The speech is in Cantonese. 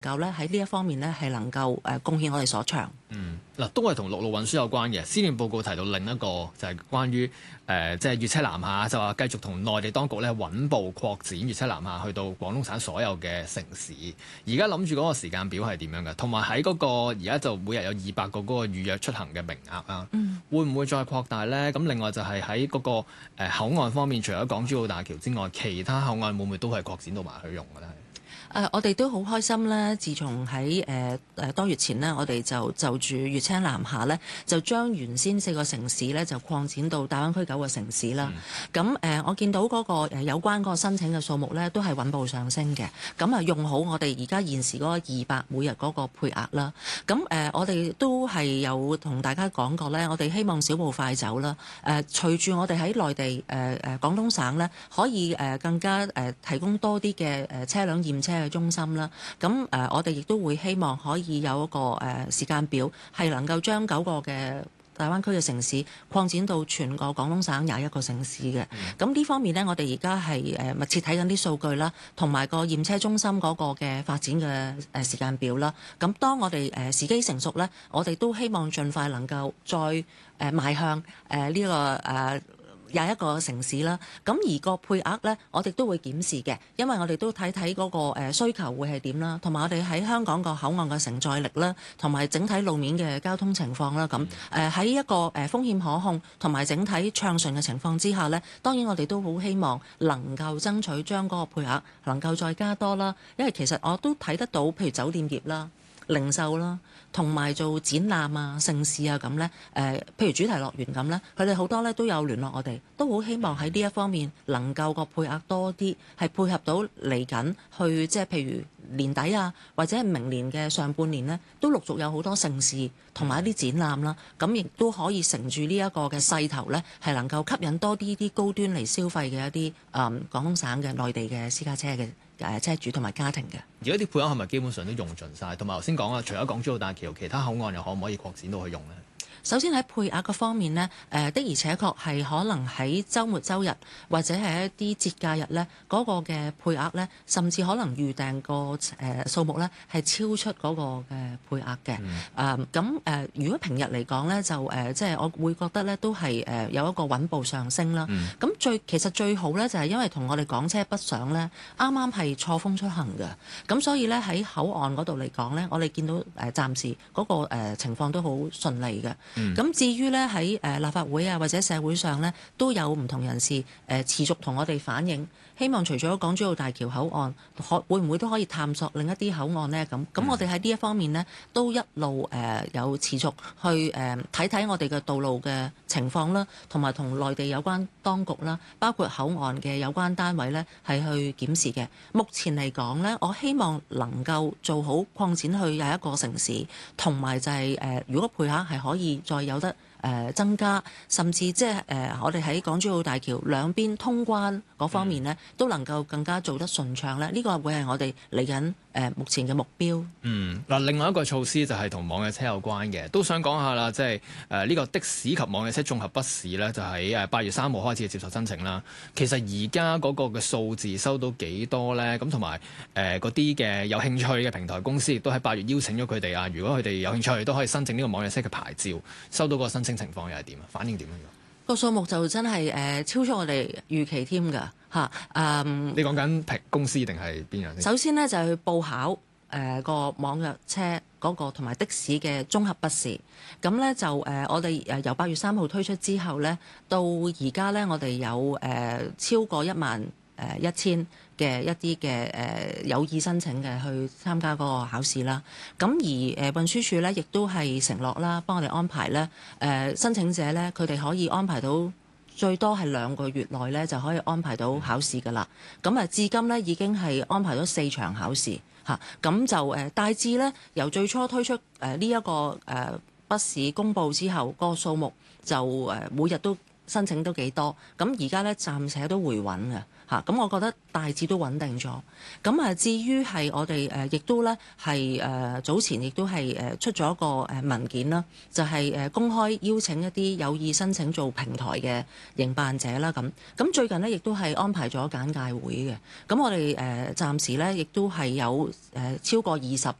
夠咧喺呢一方面咧係能夠貢獻我哋所長。 嗱，都係同陸路運輸有關嘅。施政報告提到另一個就係關於即係粵車南下，就話繼續同內地當局咧穩步擴展粵車南下去到廣東省所有嘅城市。而家諗住嗰個時間表係點樣嘅？同埋喺嗰個而家就每日有200個嗰個預約出行嘅名額啊，會唔會再擴大呢？咁另外就係喺嗰個口岸方面，除咗港珠澳大橋之外，其他口岸會唔會都係擴展到埋去用嘅咧？ 我哋都好開心咧。自從喺多月前呢，我哋就住粵車南下咧，就將原先4個城市咧就擴展到大灣區9個城市啦。咁我見到嗰個有關嗰個申請嘅數目咧，都係穩步上升嘅。咁啊，用好我哋而家現時嗰個200每日嗰個配額啦。咁我哋都係有同大家講過咧，我哋希望小步快走啦。隨住我哋喺內地廣東省咧，可以更加提供多啲嘅車輛驗車嘅中心啦，咁我哋亦都會希望可以有一個時間表，係能夠將9個嘅大灣區嘅城市擴展到全個廣東省21個城市嘅。咁呢方面呢，我哋而家係密切睇緊啲數據啦，同埋個驗車中心嗰個嘅發展嘅時間表啦。咁當我哋時機成熟呢，我哋都希望盡快能夠再邁向呢個21個城市啦，咁而個配額呢，我哋都會檢視嘅，因為我哋都睇睇嗰個需求會係點啦，同埋我哋喺香港個口岸嘅承載力啦，同埋整體路面嘅交通情況啦，咁喺一個風險可控同埋整體暢順嘅情況之下呢，當然我哋都好希望能夠爭取將嗰個配額能夠再加多啦，因為其實我都睇得到，譬如酒店業啦、零售啦，同埋做展覽啊、盛事啊咁呢，譬如主題樂園咁呢，佢哋好多呢都有聯絡我哋，都好希望喺呢一方面能夠個配額多啲，係配合到嚟緊去即係譬如年底啊，或者係明年嘅上半年呢，都陸續有好多盛事同埋一啲展覽啦，咁亦都可以乘住呢一個嘅勢頭呢，係能夠吸引多啲高端嚟消費嘅一啲廣東省嘅內地嘅私家車嘅車主同埋家庭嘅。 而家啲配額係咪基本上都用盡晒？同埋頭先講啦，除咗港珠澳大橋，其他口岸又可唔可以擴展到去用呢？ 首先喺配額嗰方面呢，的而且確係可能喺週末週日或者係一啲節假日呢，嗰個嘅配額呢，甚至可能預訂個數目呢係超出嗰個嘅配額嘅。咁如果平日嚟講呢，就即係我會覺得呢都係有一個穩步上升啦。咁其實最好呢，就係因為同我哋港車北上呢啱啱係錯峰出行嘅，咁所以呢，喺口岸嗰度嚟講呢，我哋見到暫時嗰個情況都好順利嘅。咁至於咧喺立法會啊或者社會上咧都有唔同人士持續同我哋反映，希望除咗港珠澳大橋口岸，會唔會都可以探索另一啲口岸呢？咁我哋喺呢一方面呢，都一路有持續去睇睇我哋嘅道路嘅情況啦，同埋同內地有關當局啦，包括口岸嘅有關單位咧係去檢視嘅。目前嚟講呢，我希望能夠做好擴展去21個城市，同埋就係如果配額係可以再有得增加，甚至即係我哋喺港珠澳大橋兩邊通關嗰方面呢，都能夠更加做得順暢咧。呢個會係我哋嚟緊目前嘅目標。 嗱，另外一個措施就係同網約車有關嘅，都想講下啦，即係呢個的士及網約車綜合筆試呢，就喺8月3號開始接受申請啦。其實而家嗰個嘅數字收到幾多呢？咁同埋嗰啲嘅有興趣嘅平台公司亦都喺8月邀請咗佢哋啊。如果佢哋有興趣，都可以申請呢個網約車嘅牌照，收到個申請情況又係點啊？反應點樣？ 個數目就真係超出我哋預期添㗎嚇。 你講緊公司定係邊樣？ 首先呢，就係去報考個網約車嗰個同埋的士嘅綜合筆試。咁呢，就我哋由8月3號推出之後呢，到而家呢，我哋有超過11000嘅一啲嘅有意申請嘅去參加嗰個考試啦。咁而運輸署呢，亦都係承諾啦，幫我哋安排呢申請者呢，佢哋可以安排到最多係2個月內呢，就可以安排到考試㗎啦。咁至今呢，已經係安排咗4場考試嚇。咁就大致呢，由最初推出呢一個筆試公佈之後，個數目就每日都申請都幾多，咁而家咧暫且都回穩嘅嚇，咁我覺得大致都穩定咗。咁至於係我哋亦都咧係早前亦都係出咗一個文件啦，就係公開邀請一啲有意申請做平台嘅營辦者啦。咁最近呢，亦都係安排咗簡介會嘅。咁我哋暫時咧亦都係有超過20